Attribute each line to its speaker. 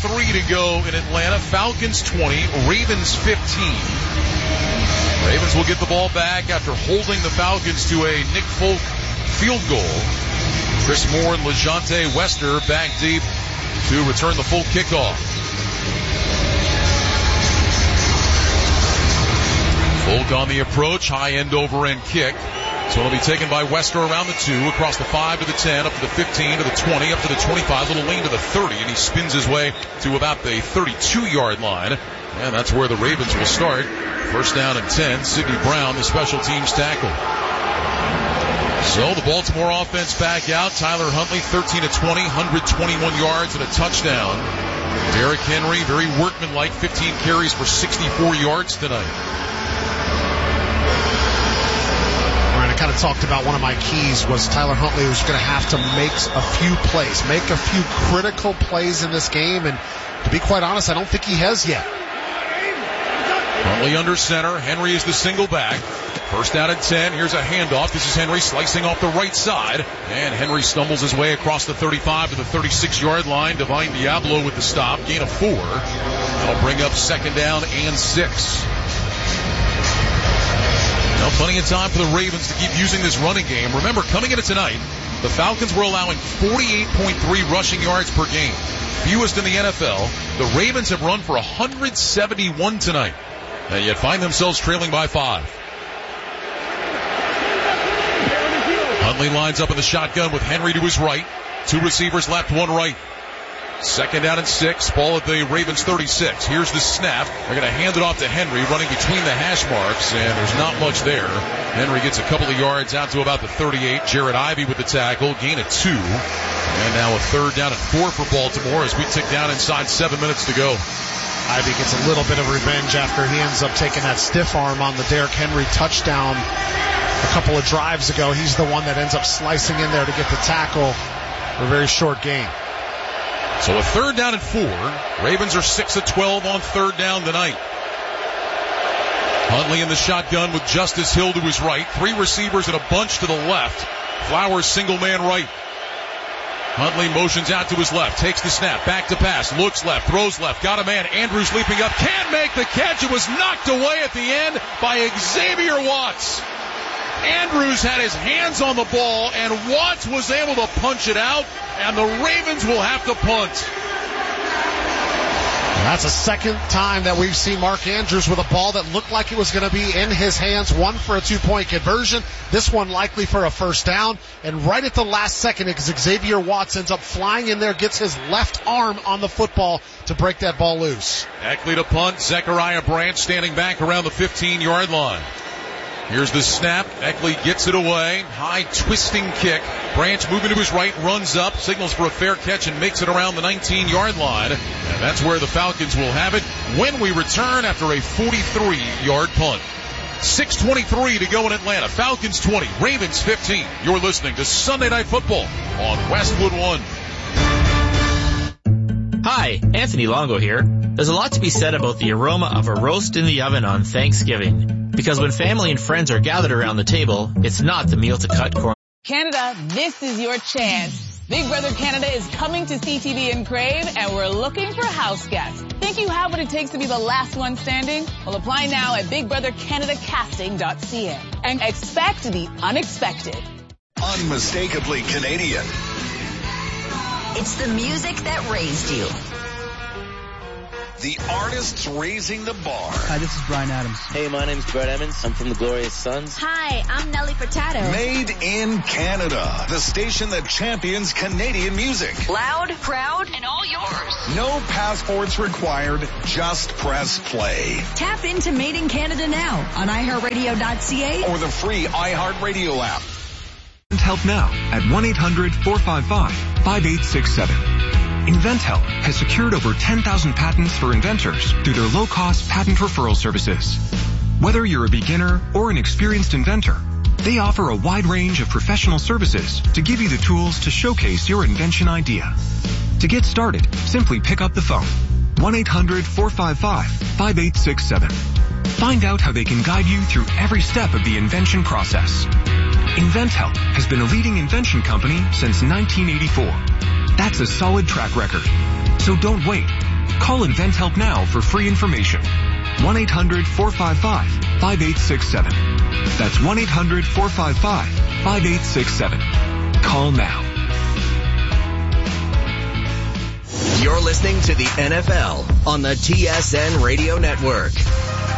Speaker 1: 6:23 to go in Atlanta. Falcons 20, Ravens 15. Ravens will get the ball back after holding the Falcons to a Nick Folk field goal. Chris Moore and LeJontay Wester back deep to return the full kickoff. Folk on the approach, high end over end kick. So it'll be taken by Wester around the 2, across the 5 to the 10, up to the 15 to the 20, up to the 25, little lane to the 30, and he spins his way to about the 32-yard line. And that's where the Ravens will start. First down and 10, Sidney Brown, the special teams tackle. So the Baltimore offense back out. Tyler Huntley, 13 of 20, 121 yards and a touchdown. Derrick Henry, very workmanlike, 15 carries for 64 yards tonight.
Speaker 2: I kind of talked about one of my keys was Tyler Huntley was going to have to make a few plays, make a few critical plays in this game, and to be quite honest, I don't think he has yet.
Speaker 1: Huntley under center. Henry is the single back. First down and 10. Here's a handoff. This is Henry slicing off the right side. And Henry stumbles his way across the 35 to the 36-yard line. Divine Diablo with the stop. Gain of 4. That'll bring up second down and 6. Now plenty of time for the Ravens to keep using this running game. Remember, coming into tonight, the Falcons were allowing 48.3 rushing yards per game. Fewest in the NFL. The Ravens have run for 171 tonight, and yet find themselves trailing by 5. Huntley lines up in the shotgun with Henry to his right. 2 receivers left, 1 right. Second down and 6. Ball at the Ravens 36. Here's the snap. They're going to hand it off to Henry, running between the hash marks, and there's not much there. Henry gets a couple of yards out to about the 38. Jared Ivey with the tackle. Gain of 2. And now a third down and 4 for Baltimore as we tick down inside 7 minutes to go.
Speaker 2: Ivey gets a little bit of revenge after he ends up taking that stiff arm on the Derrick Henry touchdown a couple of drives ago. He's the one that ends up slicing in there to get the tackle for a very short gain.
Speaker 1: So a third down and 4. Ravens are 6 of 12 on third down tonight. Huntley in the shotgun with Justice Hill to his right. 3 receivers and a bunch to the left. Flowers single man right. Huntley motions out to his left, takes the snap, back to pass, looks left, throws left, got a man. Andrews leaping up, can't make the catch. It was knocked away at the end by Xavier Watts. Andrews had his hands on the ball, and Watts was able to punch it out, and the Ravens will have to punt.
Speaker 2: That's the second time that we've seen Mark Andrews with a ball that looked like it was going to be in his hands. One for a 2-point conversion. This one likely for a first down. And right at the last second, Xavier Watts ends up flying in there, gets his left arm on the football to break that ball loose.
Speaker 1: Eckley to punt. Zechariah Branch standing back around the 15-yard line. Here's the snap. Eckley gets it away. High twisting kick. Branch moving to his right, runs up, signals for a fair catch, and makes it around the 19-yard line. And that's where the Falcons will have it when we return after a 43-yard punt. 6:23 to go in Atlanta. Falcons 20, Ravens 15. You're listening to Sunday Night Football on Westwood One.
Speaker 3: Hi, Anthony Longo here. There's a lot to be said about the aroma of a roast in the oven on Thanksgiving. Because when family and friends are gathered around the table, it's not the meal to cut corn.
Speaker 4: Canada, this is your chance. Big Brother Canada is coming to CTV and Crave, and we're looking for house guests. Think you have what it takes to be the last one standing? Well, apply now at BigBrotherCanadaCasting.ca and expect the unexpected.
Speaker 5: Unmistakably Canadian.
Speaker 6: It's the music that raised you.
Speaker 5: The artists raising the bar.
Speaker 7: Hi, this is Bryan Adams.
Speaker 8: Hey, my name's Brett Emmons. I'm from the Glorious Sons.
Speaker 6: Hi, I'm Nelly Furtado.
Speaker 5: Made in Canada. The station that champions Canadian music.
Speaker 6: Loud, proud, and all yours.
Speaker 5: No passports required. Just press play.
Speaker 6: Tap into Made in Canada now on iHeartRadio.ca
Speaker 5: or the free iHeartRadio app.
Speaker 9: Help now at 1-800-455-5867. InventHelp has secured over 10,000 patents for inventors through their low-cost patent referral services. Whether you're a beginner or an experienced inventor, they offer a wide range of professional services to give you the tools to showcase your invention idea. To get started, simply pick up the phone. 1-800-455-5867. Find out how they can guide you through every step of the invention process. InventHelp has been a leading invention company since 1984. That's a solid track record. So don't wait. Call InventHelp now for free information. 1-800-455-5867. That's 1-800-455-5867. Call now.
Speaker 7: You're listening to the NFL on the TSN Radio Network.